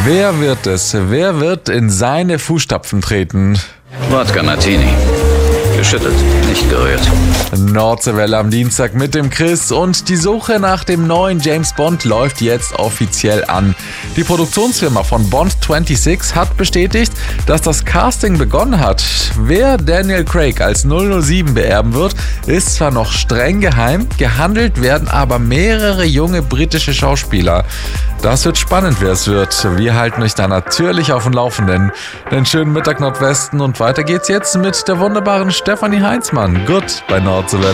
Wer wird es? Wer wird in seine Fußstapfen treten? Wodka Martini. Geschüttelt, nicht gerührt. Nordseewelle am Dienstag mit dem Chris und die Suche nach dem neuen James Bond läuft jetzt offiziell an. Die Produktionsfirma von Bond 26 hat bestätigt, dass das Casting begonnen hat. Wer Daniel Craig als 007 beerben wird, ist zwar noch streng geheim, gehandelt werden aber mehrere junge britische Schauspieler. Das wird spannend, wer es wird. Wir halten euch da natürlich auf dem Laufenden. Den schönen Mittag Nordwesten und weiter geht's jetzt mit der wunderbaren Stefanie Heinzmann. Gut bei Nordseewelle.